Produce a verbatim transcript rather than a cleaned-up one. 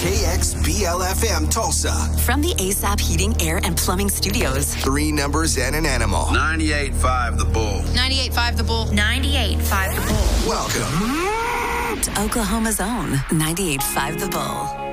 K X B L F M Tulsa. From the A S A P Heating, Air, and Plumbing Studios. Three numbers and an animal. ninety-eight point five The Bull. ninety-eight point five The Bull. ninety-eight point five The Bull. Welcome to Oklahoma's own ninety-eight point five The Bull.